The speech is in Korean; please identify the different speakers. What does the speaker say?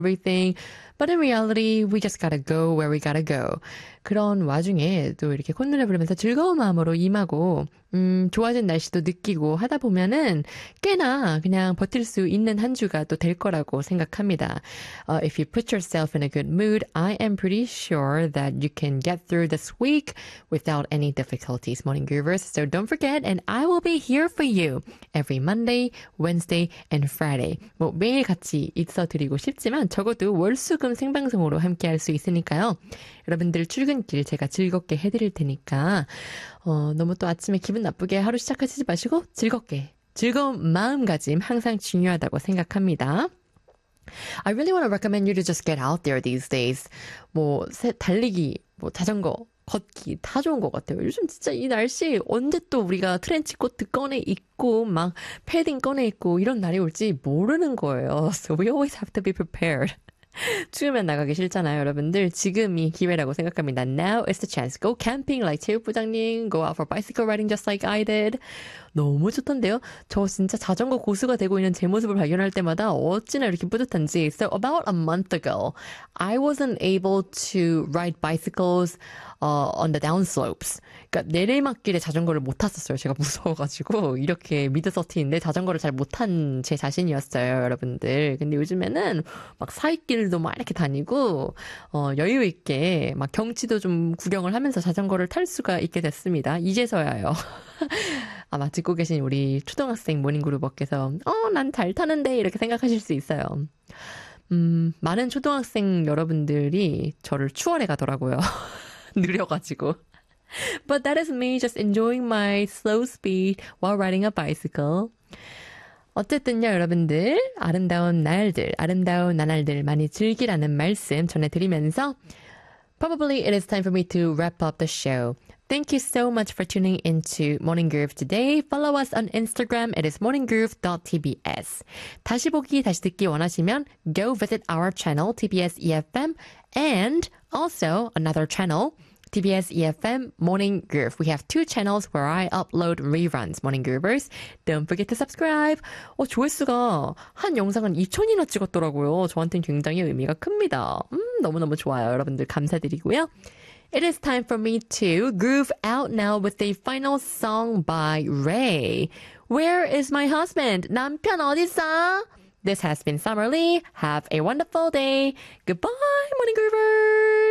Speaker 1: everything. But in reality, we just gotta go where we gotta go. 그런 와중에 또 이렇게 콧노래 부르면서 즐거운 마음으로 임하고, 좋아진 날씨도 느끼고 하다 보면은 꽤나 그냥 버틸 수 있는 한 주가 또 될 거라고 생각합니다. If you put yourself in a good mood, I am pretty sure that you can get through this week without any difficulties, morning groovers. So don't forget, and I will be here for you every Monday, Wednesday, and Friday. 뭐 매일 같이 있어드리고 싶지만 적어도 월수금 생방송으로 함께 할 수 있으니까요. 여러분들 출근길 제가 즐겁게 해드릴 테니까 너무 또 아침에 기분 나쁘게 하루 시작하시지 마시고 즐겁게 즐거운 마음가짐 항상 중요하다고 생각합니다. I really want to recommend you to just get out there these days. 뭐 달리기, 뭐 자전거, 걷기 다 좋은 것 같아요. 요즘 진짜 이 날씨 언제 또 우리가 트렌치 코트 꺼내 입고 막 패딩 꺼내 입고 이런 날이 올지 모르는 거예요. So we always have to be prepared. 추우면 나가기 싫잖아요, 여러분들. 지금이 기회라고 생각합니다. Now is the chance. Go camping like 체육부장님. Go out for bicycle riding just like I did. 너무 좋던데요? 저 진짜 자전거 고수가 되고 있는 제 모습을 발견할 때마다 어찌나 이렇게 뿌듯한지. So about a month ago, I wasn't able to ride bicycles on the downslopes. 그러니까 내리막길에 자전거를 못 탔었어요. 제가 무서워가지고 이렇게 미드서티인데 자전거를 잘 못한 제 자신이었어요, 여러분들. 근데 요즘에는 막 사이길도 막 이렇게 다니고 여유 있게 막 경치도 좀 구경을 하면서 자전거를 탈 수가 있게 됐습니다. 이제서야요. 아마 듣고 계신 우리 초등학생 모닝그룹어께서 난 잘 타는데 이렇게 생각하실 수 있어요. 많은 초등학생 여러분들이 저를 추월해 가더라고요. 느려가지고. But that is me just enjoying my slow speed while riding a bicycle. 어쨌든요, 여러분들. 아름다운 날들, 아름다운 나날들 많이 즐기라는 말씀 전해드리면서 Probably it is time for me to wrap up the show. Thank you so much for tuning into Morning Groove today. Follow us on Instagram. It is morninggroove.tbs. 다시 보기, 다시 듣기 원하시면 go visit our channel, TBS EFM, and also another channel, TBS EFM Morning Groove. We have two channels where I upload reruns, Morning Groovers. Don't forget to subscribe. 조회수가 한 영상은 2,000이나 찍었더라고요. 저한테는 굉장히 의미가 큽니다. 너무너무 좋아요. 여러분들 감사드리고요. It is time for me to groove out now with a final song by Ray. Where is my husband? 남편 어딨어? This has been Summer Lee. Have a wonderful day. Goodbye, Morning Groovers.